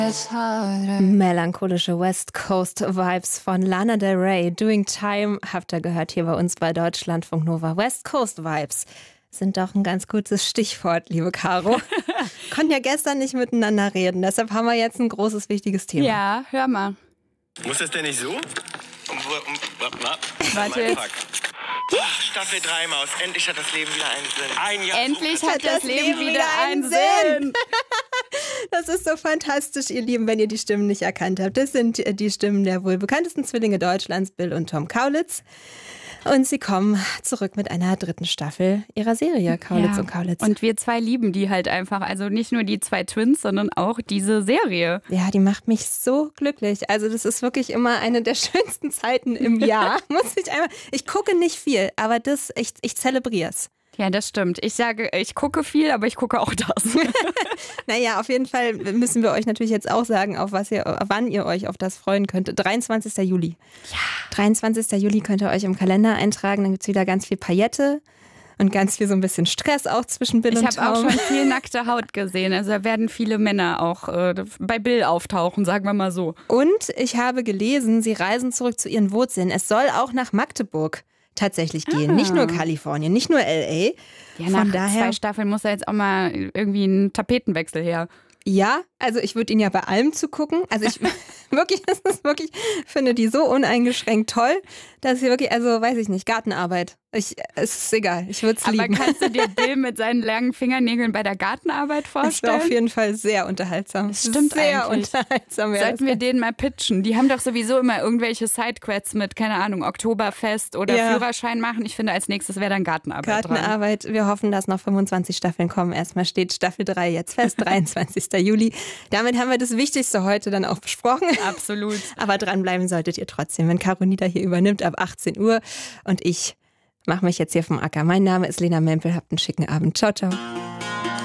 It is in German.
Melancholische West Coast Vibes von Lana Del Rey. Doing Time habt ihr gehört hier bei uns bei Deutschlandfunk Nova. West Coast Vibes sind doch ein ganz gutes Stichwort, liebe Caro. Konnten ja gestern nicht miteinander reden, deshalb haben wir jetzt ein großes, wichtiges Thema. Ja, hör mal. Muss das denn nicht so? Warte jetzt. Staffel 3 Maus, endlich hat das Leben wieder einen Sinn. Ein Jahr Endlich hat das Leben wieder einen Sinn. Das ist so fantastisch, ihr Lieben, wenn ihr die Stimmen nicht erkannt habt. Das sind die Stimmen der wohl bekanntesten Zwillinge Deutschlands, Bill und Tom Kaulitz. Und sie kommen zurück mit einer 3. Staffel ihrer Serie, Kaulitz und Kaulitz. Und wir zwei lieben die halt einfach. Also nicht nur die 2 Twins, sondern auch diese Serie. Ja, die macht mich so glücklich. Also das ist wirklich immer eine der schönsten Zeiten im Jahr. Ich gucke nicht viel, aber ich zelebriere es. Ja, das stimmt. Ich sage, ich gucke viel, aber ich gucke auch das. Naja, auf jeden Fall müssen wir euch natürlich jetzt auch sagen, wann ihr euch auf das freuen könnt. 23. Juli. Ja. 23. Juli könnt ihr euch im Kalender eintragen. Dann gibt es wieder ganz viel Paillette und ganz viel so ein bisschen Stress auch zwischen Bill und Tom. Ich habe auch schon viel nackte Haut gesehen. Also da werden viele Männer auch bei Bill auftauchen, sagen wir mal so. Und ich habe gelesen, sie reisen zurück zu ihren Wurzeln. Es soll auch nach Magdeburg tatsächlich gehen. Nicht nur Kalifornien, nicht nur L.A. Ja, nach 2 Staffeln muss da jetzt auch mal irgendwie ein Tapetenwechsel her. Ja, also ich würde ihn ja bei allem zugucken. Also ich finde die so uneingeschränkt toll, dass ich wirklich, also weiß ich nicht, Gartenarbeit. Es ist egal, ich würde es lieben. Aber kannst du dir Bill mit seinen langen Fingernägeln bei der Gartenarbeit vorstellen? Das wäre auf jeden Fall sehr unterhaltsam. Das stimmt sehr eigentlich. Unterhaltsam. Sollten wir den mal pitchen? Die haben doch sowieso immer irgendwelche Sidequests mit, keine Ahnung, Oktoberfest oder Führerschein machen. Ich finde, als nächstes wäre dann Gartenarbeit dran. Wir hoffen, dass noch 25 Staffeln kommen. Erstmal steht Staffel 3 jetzt fest, 23. Juli. Damit haben wir das Wichtigste heute dann auch besprochen. Absolut. Aber dranbleiben solltet ihr trotzdem, wenn Caronida hier übernimmt ab 18 Uhr und ich mache mich jetzt hier vom Acker. Mein Name ist Lena Mempel. Habt einen schicken Abend. Ciao, ciao.